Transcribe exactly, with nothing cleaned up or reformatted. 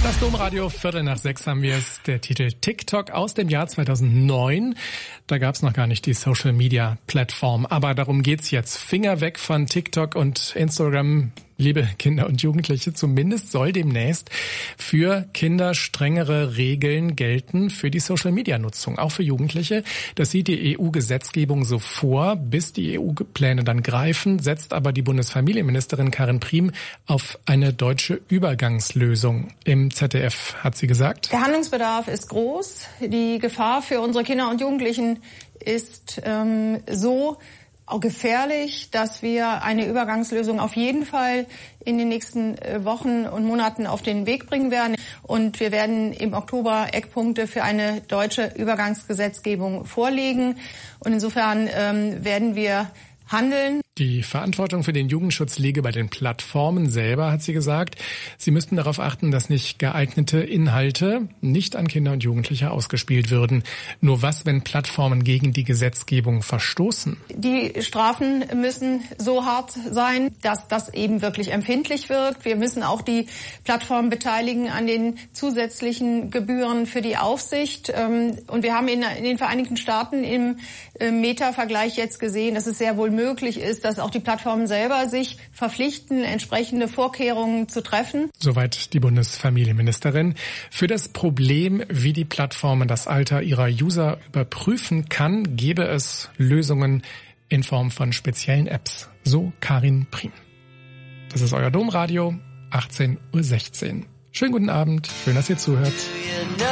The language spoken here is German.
Das Domradio, Viertel nach sechs haben wir es. Der Titel TikTok aus dem Jahr zweitausendneun. Da gab es noch gar nicht die Social-Media-Plattform. Aber darum geht's jetzt. Finger weg von TikTok und Instagram. Liebe Kinder und Jugendliche, zumindest soll demnächst für Kinder strengere Regeln gelten für die Social-Media-Nutzung, auch für Jugendliche. Das sieht die E U-Gesetzgebung so vor. Bis die E U-Pläne dann greifen, setzt aber die Bundesfamilienministerin Karin Priem auf eine deutsche Übergangslösung. Im Z D F hat sie gesagt: Der Handlungsbedarf ist groß. Die Gefahr für unsere Kinder und Jugendlichen ist ähm, so auch gefährlich, dass wir eine Übergangslösung auf jeden Fall in den nächsten Wochen und Monaten auf den Weg bringen werden. Und wir werden im Oktober Eckpunkte für eine deutsche Übergangsgesetzgebung vorlegen. Und insofern ähm, werden wir handeln. Die Verantwortung für den Jugendschutz liege bei den Plattformen selber, hat sie gesagt. Sie müssten darauf achten, dass nicht geeignete Inhalte nicht an Kinder und Jugendliche ausgespielt würden. Nur was, wenn Plattformen gegen die Gesetzgebung verstoßen? Die Strafen müssen so hart sein, dass das eben wirklich empfindlich wirkt. Wir müssen auch die Plattformen beteiligen an den zusätzlichen Gebühren für die Aufsicht. Und wir haben in den Vereinigten Staaten im Meta-Vergleich jetzt gesehen, dass es sehr wohl möglich ist, dass auch die Plattformen selber sich verpflichten, entsprechende Vorkehrungen zu treffen. Soweit die Bundesfamilienministerin. Für das Problem, wie die Plattformen das Alter ihrer User überprüfen kann, gäbe es Lösungen in Form von speziellen Apps. So Karin Priem. Das ist euer Domradio, achtzehn Uhr sechzehn. Schönen guten Abend, schön, dass ihr zuhört.